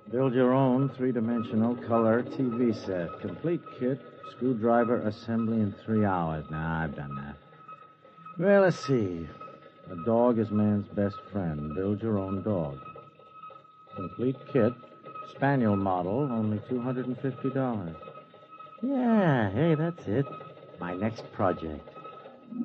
Build your own three-dimensional color TV set. Complete kit, screwdriver assembly in 3 hours. Nah, I've done that. Well, let's see. A dog is man's best friend. Build your own dog. Complete kit, spaniel model, only $250. Yeah, hey, that's it. My next project.